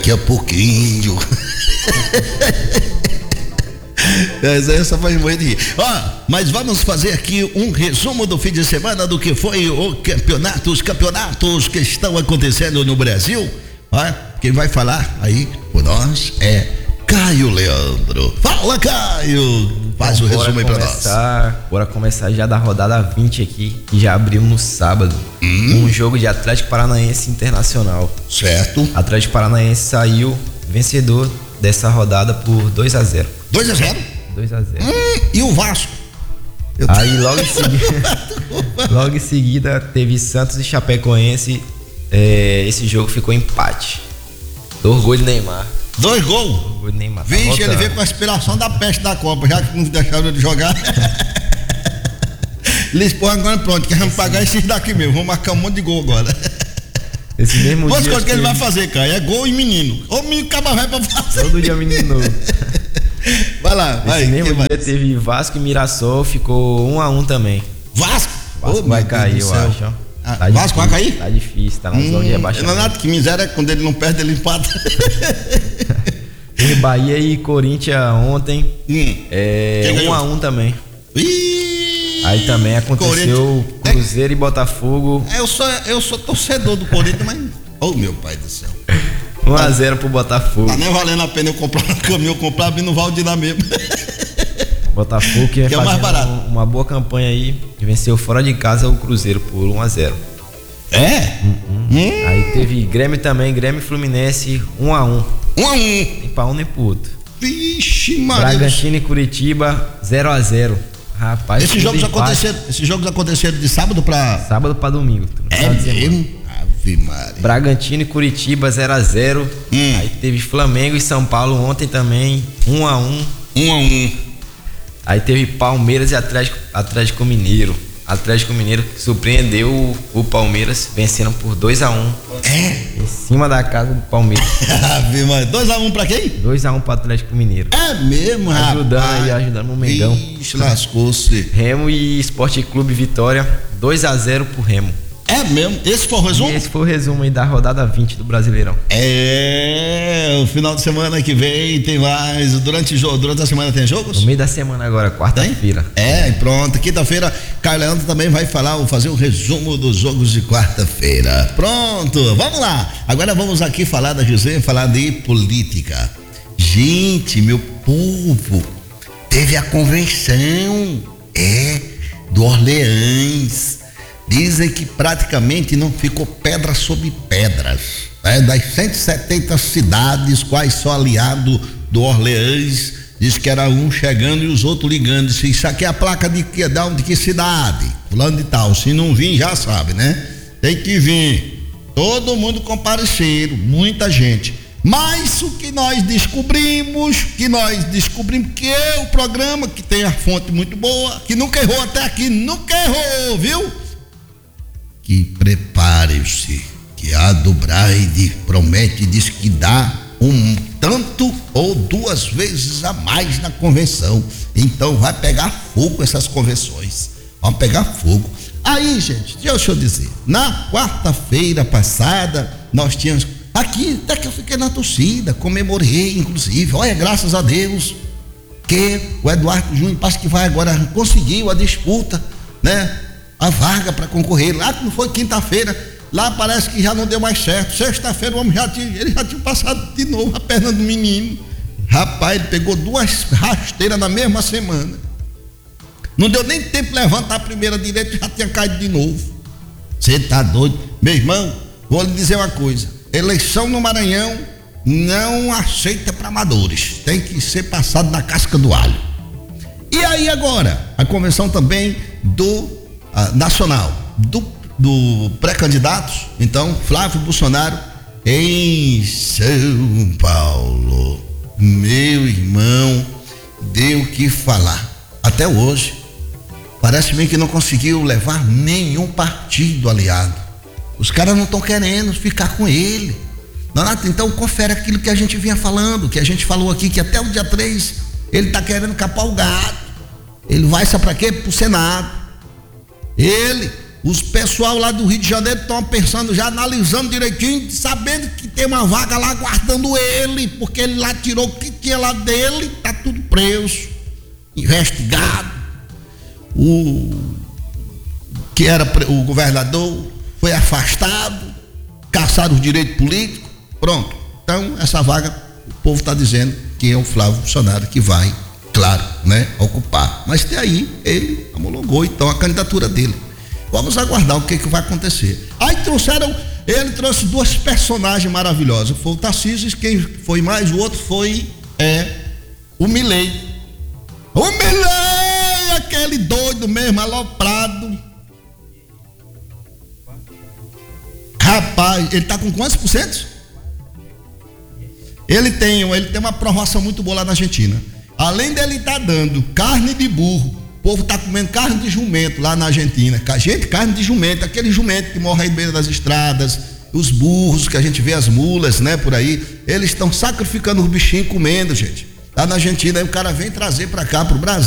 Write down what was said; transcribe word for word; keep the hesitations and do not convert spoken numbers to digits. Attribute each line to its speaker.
Speaker 1: daqui a pouquinho. Essa foi muito rir. Ó, mas vamos fazer aqui um resumo do fim de semana do que foi o campeonato, os campeonatos que estão acontecendo no Brasil. Ó, quem vai falar aí por nós é Caio Leandro. Fala, Caio! Faz então, o resumo aí pra começar, nós.
Speaker 2: Bora começar já da rodada vinte aqui, que já abriu no sábado. Hum. Um jogo de Atlético Paranaense Internacional.
Speaker 1: Certo.
Speaker 2: Atlético Paranaense saiu vencedor dessa rodada por dois a zero.
Speaker 1: dois a zero?
Speaker 2: dois a zero.
Speaker 1: Hum, e o Vasco?
Speaker 2: Eu... Aí logo em seguida, logo em seguida teve Santos e Chapecoense. É, esse jogo ficou empate. Dois gols de Neymar.
Speaker 1: Dois gols?
Speaker 2: Dois gols de Neymar.
Speaker 1: Vixe, tá ele veio com a inspiração da peste da Copa, já que não deixaram de jogar. Eles põem agora pronto, que vamos pagar esses daqui mesmo. Vamos marcar um monte de gol agora.
Speaker 2: Esse mesmo
Speaker 1: Duas
Speaker 2: dia.
Speaker 1: coisas que ele vai fazer, cara, é gol e menino. Ou menino acaba vai pra fazer.
Speaker 2: Todo dia menino novo.
Speaker 1: Vai lá, vai.
Speaker 2: Esse mesmo dia teve Vasco e Mirassol, ficou um a um também.
Speaker 1: Vasco?
Speaker 2: Vasco oh, vai cair, eu acho.
Speaker 1: Ah,
Speaker 2: tá
Speaker 1: Vasco
Speaker 2: difícil,
Speaker 1: vai cair?
Speaker 2: Tá difícil, tá na
Speaker 1: hum,
Speaker 2: zona de rebaixamento.
Speaker 1: Não é nada, que miséria é quando ele não perde, ele empata.
Speaker 2: Teve Bahia e Corinthians ontem.
Speaker 1: Hum.
Speaker 2: É um a um também.
Speaker 1: Ih,
Speaker 2: aí também aconteceu Cruzeiro é, e Botafogo.
Speaker 1: Eu sou, eu sou torcedor do Corinthians, mas. Oh, meu pai do céu.
Speaker 2: um a zero pro Botafogo.
Speaker 1: Tá nem valendo a pena eu comprar no caminhão, eu comprar no Valdir mesmo.
Speaker 2: Botafogo que
Speaker 1: é mais barato.
Speaker 2: Uma boa campanha aí, venceu fora de casa o Cruzeiro por um a zero.
Speaker 1: É?
Speaker 2: Hum, hum. Hum. Aí teve Grêmio também, Grêmio e Fluminense um a um.
Speaker 1: um a um.
Speaker 2: Nem pra um nem pro outro.
Speaker 1: Vixe, Maria.
Speaker 2: Bragantino e Curitiba zero a zero. Rapaz,
Speaker 1: esses jogos aconteceram, esses jogos aconteceram de sábado pra
Speaker 2: sábado pra domingo.
Speaker 1: É mesmo? Ave Maria.
Speaker 2: Bragantino e Curitiba zero a zero. Hum. Aí teve Flamengo e São Paulo ontem também um a um.
Speaker 1: um a um.
Speaker 2: Aí teve Palmeiras e Atlético, Atlético Mineiro. Atlético Mineiro que surpreendeu o, o Palmeiras, vencendo por dois a um.
Speaker 1: É?
Speaker 2: Em cima da casa do Palmeiras.
Speaker 1: dois a um pra quem?
Speaker 2: dois a um pro Atlético Mineiro.
Speaker 1: É mesmo,
Speaker 2: ajudando
Speaker 1: rapaz.
Speaker 2: Aí, ajudando o Mengão.
Speaker 1: Ixi, lascou-se.
Speaker 2: Remo e Esporte Clube Vitória, dois a zero pro Remo.
Speaker 1: É mesmo? Esse foi o resumo?
Speaker 2: E esse foi o resumo aí da rodada vinte do Brasileirão.
Speaker 1: É, o final de semana que vem tem mais. Durante, durante a semana tem jogos?
Speaker 2: No meio da semana agora, quarta-feira.
Speaker 1: É, pronto. Quinta-feira, Caio Leandro também vai falar, fazer o um resumo dos jogos de quarta-feira. Pronto, vamos lá. Agora vamos aqui falar da José, falar de política. Gente, meu povo, teve a convenção, é, do Orleans. Dizem que praticamente não ficou pedra sobre pedras, né? Das cento e setenta cidades, quais só aliado do Orleans, diz que era um chegando e os outros ligando, disse, isso aqui é a placa de que, de que cidade, fulano de tal, se não vir já sabe, né? Tem que vir, todo mundo compareceram, muita gente, mas o que nós descobrimos, que nós descobrimos que é o programa que tem a fonte muito boa, que nunca errou até aqui, nunca errou, viu? Que prepare-se, que a do Braide promete, diz que dá um tanto ou duas vezes a mais na convenção. Então vai pegar fogo essas convenções, vão pegar fogo. Aí, gente, deixa eu dizer, na quarta-feira passada, nós tínhamos, aqui até que eu fiquei na torcida, comemorei, inclusive, olha, graças a Deus, que o Eduardo Júnior parece que vai agora, conseguiu a disputa, né? A vaga para concorrer, lá que não foi quinta-feira, lá parece que já não deu mais certo, sexta-feira o homem já tinha, ele já tinha passado de novo a perna do menino, rapaz, ele pegou duas rasteiras na mesma semana, não deu nem tempo de levantar a primeira direita e já tinha caído de novo. Você tá doido? Meu irmão, vou lhe dizer uma coisa, eleição no Maranhão não aceita para amadores, tem que ser passado na casca do alho. E aí agora, a convenção também do Uh, nacional do, do pré-candidatos, então Flávio Bolsonaro em São Paulo, meu irmão, deu o que falar. Até hoje parece bem que não conseguiu levar nenhum partido aliado, os caras não estão querendo ficar com ele. Donato, então confere aquilo que a gente vinha falando, que a gente falou aqui, que até o dia três ele tá querendo capar o gato, ele vai só para quê? Pro Senado. Ele Os pessoal lá do Rio de Janeiro estão pensando, já analisando direitinho, sabendo que tem uma vaga lá aguardando ele, porque ele lá tirou o que tinha lá dele, tá tudo preso, investigado. O que era o governador foi afastado, caçaram os direitos políticos, pronto. Então essa vaga, o povo está dizendo que é o Flávio Bolsonaro que vai, claro, né, ocupar. Mas até aí ele homologou então a candidatura dele. Vamos aguardar o que, que vai acontecer. Aí trouxeram, ele trouxe duas personagens maravilhosas. Foi o Tarcísio, quem foi mais, o outro foi é, o Milei. O Milei, aquele doido mesmo, aloprado. Rapaz, ele tá com quantos por cento? Ele tem, ele tem uma promoção muito boa lá na Argentina. Além dele estar tá dando carne de burro, o povo está comendo carne de jumento lá na Argentina. Gente, carne de jumento, aquele jumento que morre aí no meio das estradas, os burros que a gente vê, as mulas, né, por aí. Eles estão sacrificando os bichinhos comendo, gente. Lá na Argentina, aí o cara vem trazer para cá, pro Brasil.